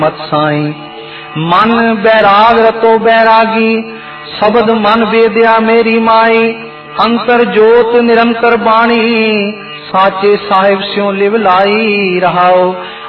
मत साई। मन बैराग रतो बैरागी, शब्द मन वेद्या मेरी माई। अंतर जोत निरंतर बाणी, साचे साहिब स्यों लिव लाई रहाओ।